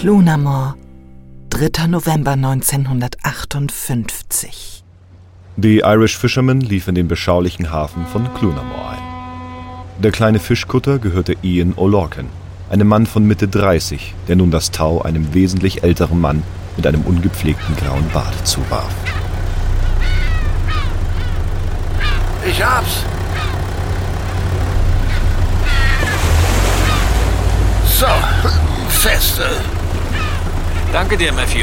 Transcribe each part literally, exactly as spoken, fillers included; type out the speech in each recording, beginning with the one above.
Clunamore, dritter November neunzehnhundertachtundfünfzig. Die Irish Fisherman lief in den beschaulichen Hafen von Clunamore ein. Der kleine Fischkutter gehörte Ian O'Lorcan, einem Mann von Mitte dreißig, der nun das Tau einem wesentlich älteren Mann mit einem ungepflegten grauen Bart zuwarf. Ich hab's! So, feste. Danke dir, Matthew.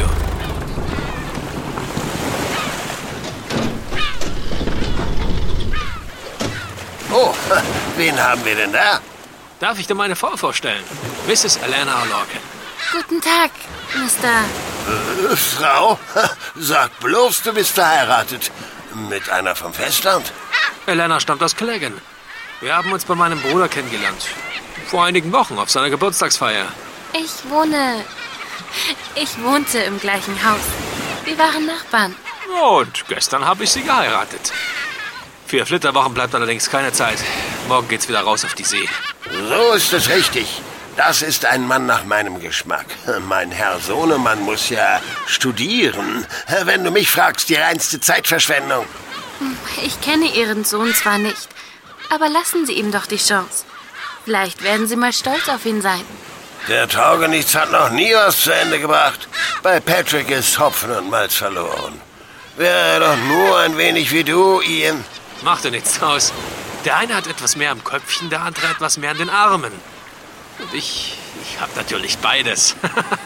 Oh, wen haben wir denn da? Darf ich dir meine Frau vorstellen? Misses Alana O'Lorcan. Guten Tag, Mister Äh, Frau? Sag bloß, du bist verheiratet. Mit einer vom Festland? Alana stammt aus Cleggan. Wir haben uns bei meinem Bruder kennengelernt. Vor einigen Wochen auf seiner Geburtstagsfeier. Ich wohne... Ich wohnte im gleichen Haus. Wir waren Nachbarn. Und gestern habe ich sie geheiratet. Für Flitterwochen bleibt allerdings keine Zeit. Morgen geht's wieder raus auf die See. So ist es richtig. Das ist ein Mann nach meinem Geschmack. Mein Herr Sohnemann muss ja studieren. Wenn du mich fragst, die reinste Zeitverschwendung. Ich kenne Ihren Sohn zwar nicht, aber lassen Sie ihm doch die Chance. Vielleicht werden Sie mal stolz auf ihn sein. Der Taugenichts hat noch nie was zu Ende gebracht. Bei Patrick ist Hopfen und Malz verloren. Wäre er doch nur ein wenig wie du, Ian. Macht dir nichts draus. Der eine hat etwas mehr am Köpfchen, der andere etwas mehr an den Armen. Und ich, ich habe natürlich beides.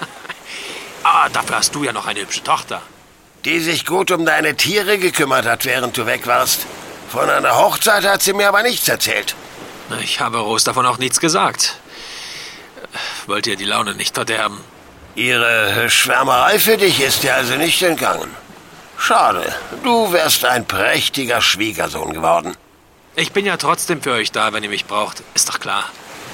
Aber dafür hast du ja noch eine hübsche Tochter. Die sich gut um deine Tiere gekümmert hat, während du weg warst. Von einer Hochzeit hat sie mir aber nichts erzählt. Ich habe Rose davon auch nichts gesagt. Wollt ihr die Laune nicht verderben? Ihre Schwärmerei für dich ist dir also nicht entgangen. Schade, du wärst ein prächtiger Schwiegersohn geworden. Ich bin ja trotzdem für euch da, wenn ihr mich braucht. Ist doch klar.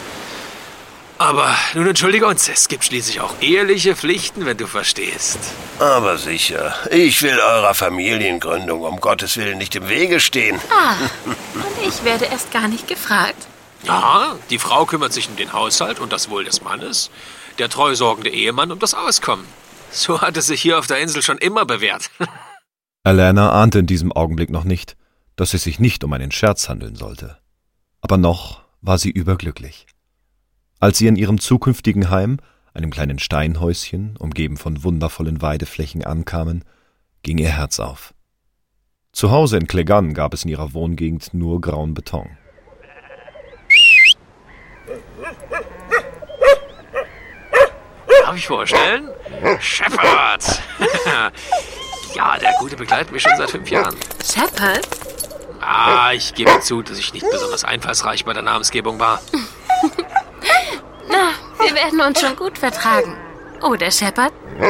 Aber nun entschuldige uns, es gibt schließlich auch eheliche Pflichten, wenn du verstehst. Aber sicher, ich will eurer Familiengründung um Gottes Willen nicht im Wege stehen. Ah, und ich werde erst gar nicht gefragt. Ja, die Frau kümmert sich um den Haushalt und das Wohl des Mannes, der treu sorgende Ehemann um das Auskommen. So hat es sich hier auf der Insel schon immer bewährt. Alana ahnte in diesem Augenblick noch nicht, dass es sich nicht um einen Scherz handeln sollte. Aber noch war sie überglücklich. Als sie in ihrem zukünftigen Heim, einem kleinen Steinhäuschen, umgeben von wundervollen Weideflächen, ankamen, ging ihr Herz auf. Zu Hause in Cleggan gab es in ihrer Wohngegend nur grauen Beton. Darf ich vorstellen? Shepard! Ja, der Gute begleitet mich schon seit fünf Jahren. Shepard? Ah, ich gebe zu, dass ich nicht besonders einfallsreich bei der Namensgebung war. Na, wir werden uns schon gut vertragen. Oder, Shepard?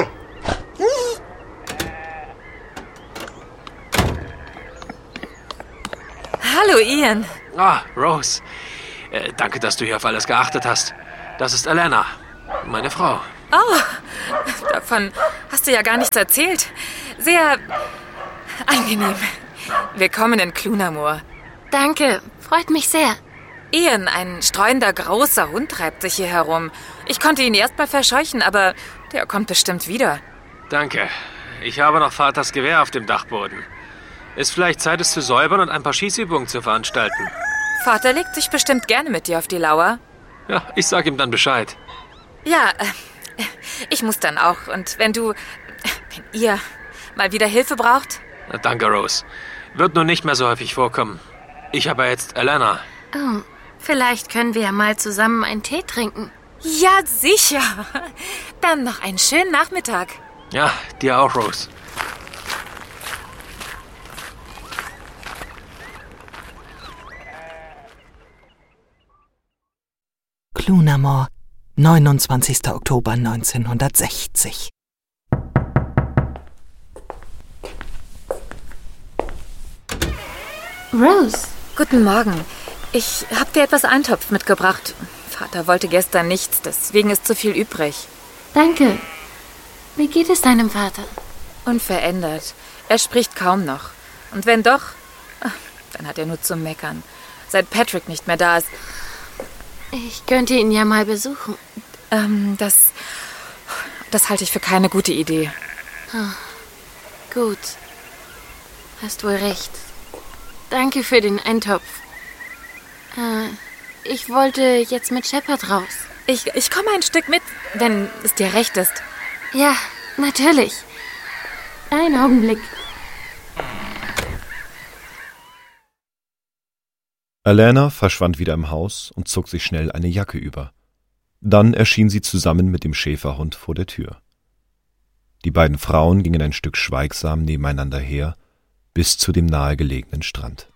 Hallo, Ian. Ah, Rose. Äh, danke, dass du hier auf alles geachtet hast. Das ist Alana, meine Frau. Oh, davon hast du ja gar nichts erzählt. Sehr angenehm. Willkommen in Clunamore. Danke, freut mich sehr. Ian, ein streuender, großer Hund treibt sich hier herum. Ich konnte ihn erst mal verscheuchen, aber der kommt bestimmt wieder. Danke. Ich habe noch Vaters Gewehr auf dem Dachboden. Ist vielleicht Zeit, es zu säubern und ein paar Schießübungen zu veranstalten. Vater legt sich bestimmt gerne mit dir auf die Lauer. Ja, ich sag ihm dann Bescheid. Ja, äh, ich muss dann auch. Und wenn du, wenn ihr mal wieder Hilfe braucht? Na, danke, Rose. Wird nun nicht mehr so häufig vorkommen. Ich habe jetzt Alana. Oh, vielleicht können wir ja mal zusammen einen Tee trinken. Ja, sicher. Dann noch einen schönen Nachmittag. Ja, dir auch, Rose. Clunamore, neunundzwanzigster Oktober neunzehnhundertsechzig. Rose. Guten Morgen. Ich habe dir etwas Eintopf mitgebracht. Vater wollte gestern nichts, deswegen ist zu viel übrig. Danke. Wie geht es deinem Vater? Unverändert. Er spricht kaum noch. Und wenn doch, dann hat er nur zu meckern. Seit Patrick nicht mehr da ist. Ich könnte ihn ja mal besuchen. Ähm, das... das halte ich für keine gute Idee. Oh, gut. Hast wohl recht. Danke für den Eintopf. Äh, ich wollte jetzt mit Shepard raus. Ich, ich komme ein Stück mit, wenn es dir recht ist. Ja, natürlich. Einen Augenblick. Alana verschwand wieder im Haus und zog sich schnell eine Jacke über. Dann erschien sie zusammen mit dem Schäferhund vor der Tür. Die beiden Frauen gingen ein Stück schweigsam nebeneinander her, bis zu dem nahegelegenen Strand.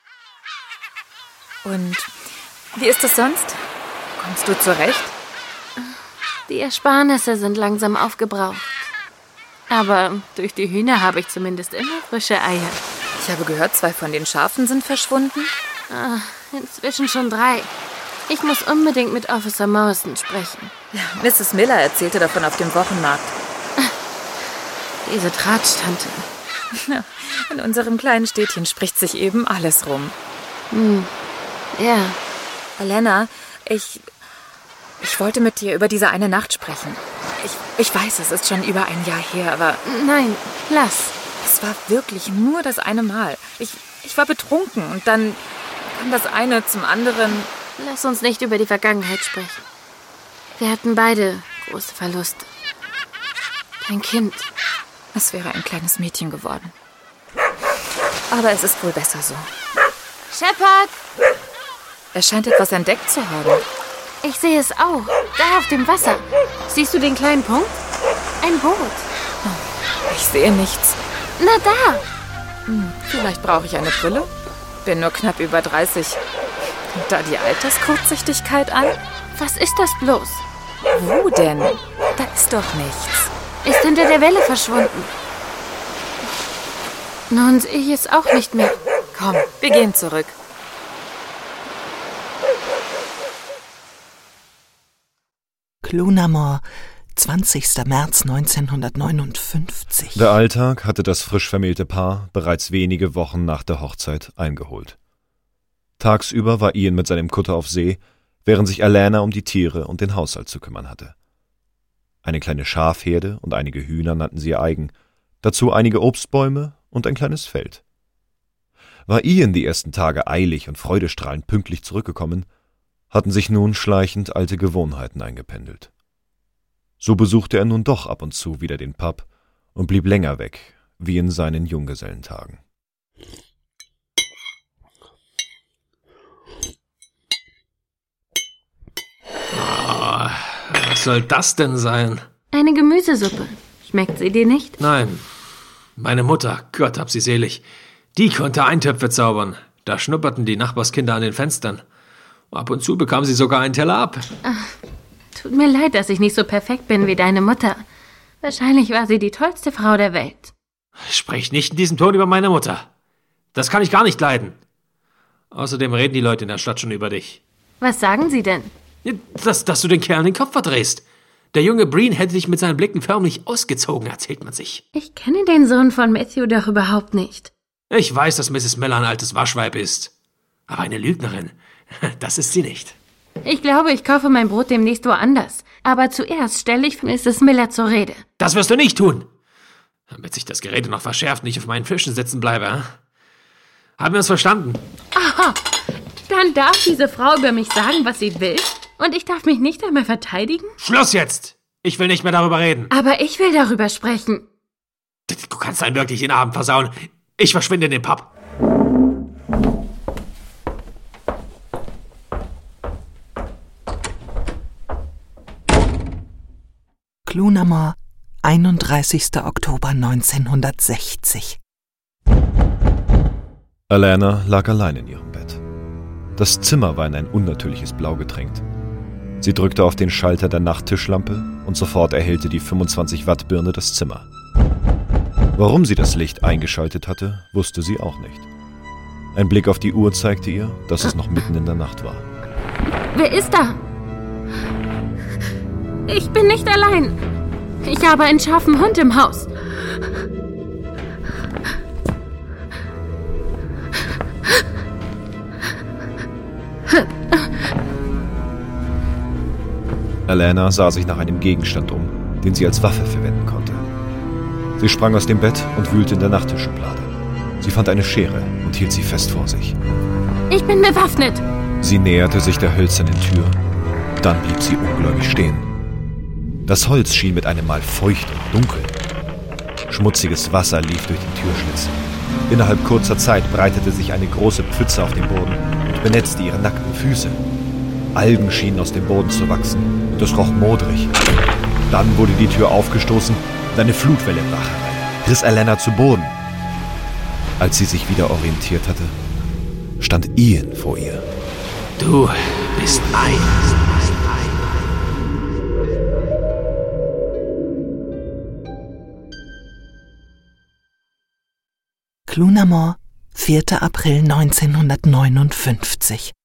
Und wie ist es sonst? Kommst du zurecht? Die Ersparnisse sind langsam aufgebraucht. Aber durch die Hühner habe ich zumindest immer frische Eier. Ich habe gehört, zwei von den Schafen sind verschwunden. Ah, inzwischen schon drei. Ich muss unbedingt mit Officer Morrison sprechen. Ja, Misses Miller erzählte davon auf dem Wochenmarkt. Diese Tratschtante. Ja, in unserem kleinen Städtchen spricht sich eben alles rum. Hm. Ja. Alana, ich... Ich wollte mit dir über diese eine Nacht sprechen. Ich, ich weiß, es ist schon über ein Jahr her, aber... Nein, lass. Es war wirklich nur das eine Mal. Ich, ich war betrunken und dann kam das eine zum anderen. Lass uns nicht über die Vergangenheit sprechen. Wir hatten beide große Verluste. Dein Kind. Es wäre ein kleines Mädchen geworden. Aber es ist wohl besser so. Shepard! Er scheint etwas entdeckt zu haben. Ich sehe es auch. Da auf dem Wasser. Siehst du den kleinen Punkt? Ein Boot. Ich sehe nichts. Na da! Hm, vielleicht brauche ich eine Brille. Bin nur knapp über dreißig. Kommt da die Alterskurzsichtigkeit an? Was ist das bloß? Wo denn? Da ist doch nichts. Ist hinter der Welle verschwunden. Nun sehe ich es auch nicht mehr. Komm, wir gehen zurück. Clunamore, zwanzigster März neunzehnhundertneunundfünfzig. Der Alltag hatte das frisch vermählte Paar bereits wenige Wochen nach der Hochzeit eingeholt. Tagsüber war Ian mit seinem Kutter auf See, während sich Alana um die Tiere und den Haushalt zu kümmern hatte. Eine kleine Schafherde und einige Hühner nannten sie ihr eigen, dazu einige Obstbäume und ein kleines Feld. War Ian die ersten Tage eilig und freudestrahlend pünktlich zurückgekommen, hatten sich nun schleichend alte Gewohnheiten eingependelt. So besuchte er nun doch ab und zu wieder den Pub und blieb länger weg, wie in seinen Junggesellentagen. Oh, was soll das denn sein? Eine Gemüsesuppe. Schmeckt sie dir nicht? Nein. Meine Mutter, Gott hab sie selig, die konnte Eintöpfe zaubern. Da schnupperten die Nachbarskinder an den Fenstern. Ab und zu bekam sie sogar einen Teller ab. Ach, tut mir leid, dass ich nicht so perfekt bin wie deine Mutter. Wahrscheinlich war sie die tollste Frau der Welt. Sprich nicht in diesem Ton über meine Mutter. Das kann ich gar nicht leiden. Außerdem reden die Leute in der Stadt schon über dich. Was sagen sie denn? Dass, dass du den Kerl den Kopf verdrehst. Der junge Breen hätte dich mit seinen Blicken förmlich ausgezogen, erzählt man sich. Ich kenne den Sohn von Matthew doch überhaupt nicht. Ich weiß, dass Misses Miller ein altes Waschweib ist. Aber eine Lügnerin, das ist sie nicht. Ich glaube, ich kaufe mein Brot demnächst woanders. Aber zuerst stelle ich Misses Miller zur Rede. Das wirst du nicht tun. Damit sich das Gerede noch verschärft und ich auf meinen Fischen sitzen bleibe. Äh? Haben wir uns verstanden? Aha, dann darf diese Frau über mich sagen, was sie will? Und ich darf mich nicht einmal verteidigen? Schluss jetzt! Ich will nicht mehr darüber reden. Aber ich will darüber sprechen. Du kannst einen wirklich den Abend versauen. Ich verschwinde in den Pub. Clunamore, einunddreißigster Oktober neunzehnhundertsechzig. Alana lag allein in ihrem Bett. Das Zimmer war in ein unnatürliches Blau getränkt. Sie drückte auf den Schalter der Nachttischlampe und sofort erhellte die fünfundzwanzig Watt Birne das Zimmer. Warum sie das Licht eingeschaltet hatte, wusste sie auch nicht. Ein Blick auf die Uhr zeigte ihr, dass es noch mitten in der Nacht war. Wer ist da? Ich bin nicht allein. Ich habe einen scharfen Hund im Haus. Alana sah sich nach einem Gegenstand um, den sie als Waffe verwenden konnte. Sie sprang aus dem Bett und wühlte in der Nachttischschublade. Sie fand eine Schere und hielt sie fest vor sich. Ich bin bewaffnet. Sie näherte sich der hölzernen Tür. Dann blieb sie ungläubig stehen. Das Holz schien mit einem Mal feucht und dunkel. Schmutziges Wasser lief durch den Türschlitz. Innerhalb kurzer Zeit breitete sich eine große Pfütze auf dem Boden und benetzte ihre nackten Füße. Algen schienen aus dem Boden zu wachsen und es roch modrig. Dann wurde die Tür aufgestoßen und eine Flutwelle brach herein, riss Alanna zu Boden. Als sie sich wieder orientiert hatte, stand Ian vor ihr. Du bist eins. Clunamore, vierter April neunzehnhundertneunundfünfzig.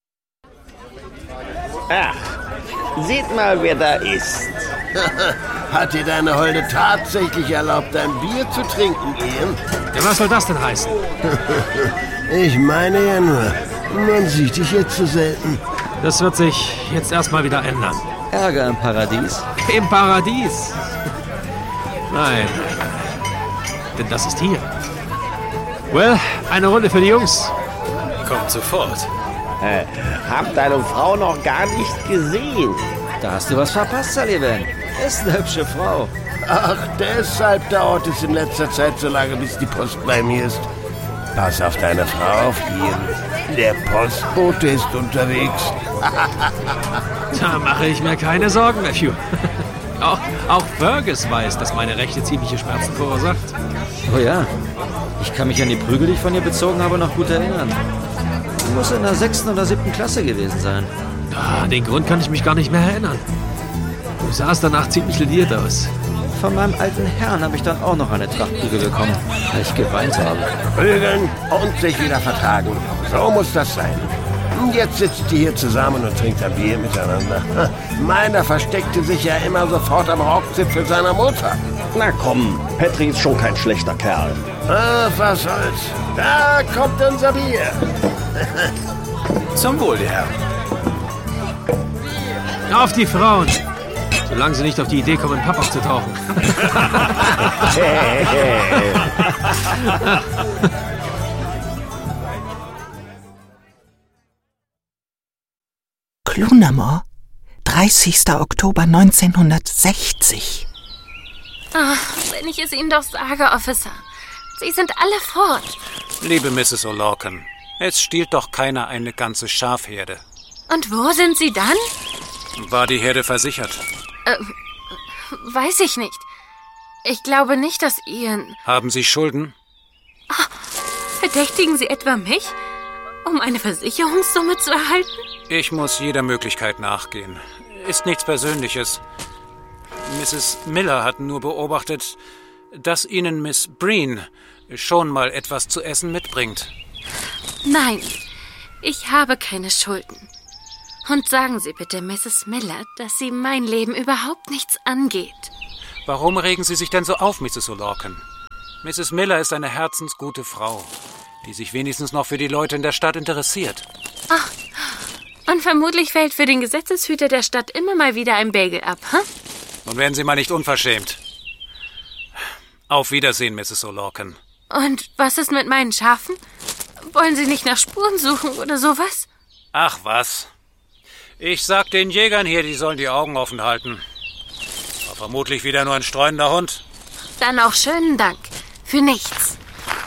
Ach, seht mal, wer da ist. Hat dir deine Holde tatsächlich erlaubt, ein Bier zu trinken, Ian? Ja, was soll das denn heißen? Ich meine ja nur, man sieht dich jetzt so selten. Das wird sich jetzt erstmal wieder ändern. Ärger im Paradies? Im Paradies? Nein, denn das ist hier. Well, eine Runde für die Jungs. Kommt sofort. Äh, hab deine Frau noch gar nicht gesehen. Da hast du was verpasst, Sullivan. Ist eine hübsche Frau. Ach, deshalb dauert es in letzter Zeit so lange, bis die Post bei mir ist. Pass auf deine Frau auf, Ian. Der Postbote ist unterwegs. Da mache ich mir keine Sorgen, Matthew. Auch, auch Fergus weiß, dass meine Rechte ziemliche Schmerzen verursacht. Oh ja. Ich kann mich an die Prügel, die ich von ihr bezogen habe, noch gut erinnern. Du musst in der sechsten oder siebten Klasse gewesen sein. An den Grund kann ich mich gar nicht mehr erinnern. Du sahst danach ziemlich lediert aus. Von meinem alten Herrn habe ich dann auch noch eine Trachtprügel bekommen, weil ich geweint habe. Prügeln und sich wieder vertragen. So muss das sein. Jetzt sitzt ihr hier zusammen und trinkt ein Bier miteinander. Meiner versteckte sich ja immer sofort am Rockzipfel seiner Mutter. Na komm, Patrick ist schon kein schlechter Kerl. Ach, was soll's. Da kommt unser Bier. Zum Wohl, Herr. Auf die Frauen! Solange sie nicht auf die Idee kommen, Papa aufzutauchen. Clunamore, dreißigster Oktober neunzehnhundertsechzig. Ach, wenn ich es Ihnen doch sage, Officer. Sie sind alle fort. Liebe Misses O'Lorcan, es stiehlt doch keiner eine ganze Schafherde. Und wo sind Sie dann? War die Herde versichert? Äh, weiß ich nicht. Ich glaube nicht, dass Ian... Haben Sie Schulden? Ach, verdächtigen Sie etwa mich, um eine Versicherungssumme zu erhalten? Ich muss jeder Möglichkeit nachgehen. Ist nichts Persönliches. Misses Miller hat nur beobachtet, dass Ihnen Miss Breen schon mal etwas zu essen mitbringt. Nein, ich habe keine Schulden. Und sagen Sie bitte Misses Miller, dass sie mein Leben überhaupt nichts angeht. Warum regen Sie sich denn so auf, Misses O'Lorcan? Misses Miller ist eine herzensgute Frau, die sich wenigstens noch für die Leute in der Stadt interessiert. Ach, und vermutlich fällt für den Gesetzeshüter der Stadt immer mal wieder ein Bagel ab, hm? Nun werden Sie mal nicht unverschämt. Auf Wiedersehen, Misses O'Lorcan. Und was ist mit meinen Schafen? Wollen Sie nicht nach Spuren suchen oder sowas? Ach was. Ich sag den Jägern hier, die sollen die Augen offen halten. War vermutlich wieder nur ein streunender Hund. Dann auch schönen Dank. Für nichts.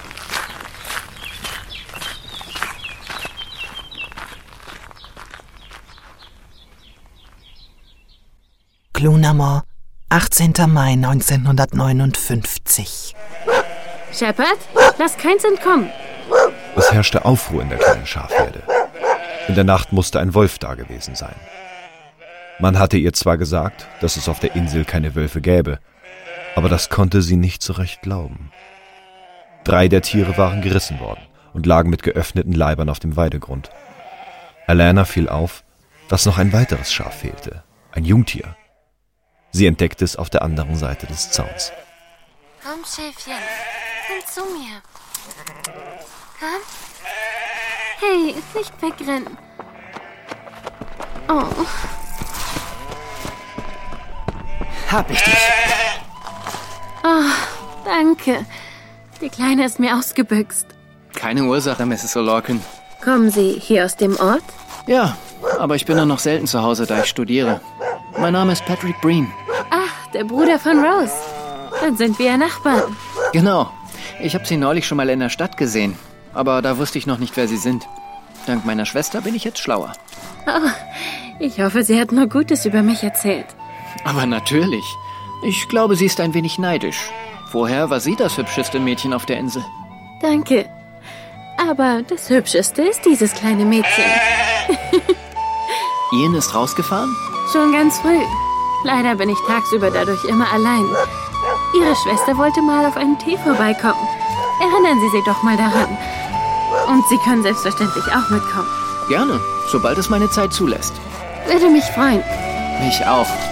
Clunamore, achtzehnter Mai neunzehnhundertneunundfünfzig. Shepard, lass keins entkommen. Es herrschte Aufruhr in der kleinen Schafherde. In der Nacht musste ein Wolf da gewesen sein. Man hatte ihr zwar gesagt, dass es auf der Insel keine Wölfe gäbe, aber das konnte sie nicht so recht glauben. Drei der Tiere waren gerissen worden und lagen mit geöffneten Leibern auf dem Weidegrund. Alanna fiel auf, dass noch ein weiteres Schaf fehlte, ein Jungtier. Sie entdeckte es auf der anderen Seite des Zauns. Komm, Schäfchen, komm zu mir. Komm. Hey, nicht wegrennen. Oh. Hab ich dich. Oh, danke. Die Kleine ist mir ausgebüxt. Keine Ursache, Misses O'Lorcan. Kommen Sie hier aus dem Ort? Ja, aber ich bin nur noch selten zu Hause, da ich studiere. Mein Name ist Patrick Breen. Ach, der Bruder von Rose. Dann sind wir ja Nachbarn. Genau. Ich habe sie neulich schon mal in der Stadt gesehen. Aber da wusste ich noch nicht, wer sie sind. Dank meiner Schwester bin ich jetzt schlauer. Oh, ich hoffe, sie hat nur Gutes über mich erzählt. Aber natürlich. Ich glaube, sie ist ein wenig neidisch. Vorher war sie das hübscheste Mädchen auf der Insel. Danke. Aber das Hübscheste ist dieses kleine Mädchen. Ian ist rausgefahren? Schon ganz früh. Leider bin ich tagsüber dadurch immer allein. Ihre Schwester wollte mal auf einen Tee vorbeikommen. Erinnern Sie sich doch mal daran. Und Sie können selbstverständlich auch mitkommen. Gerne, sobald es meine Zeit zulässt. Würde mich freuen. Mich auch.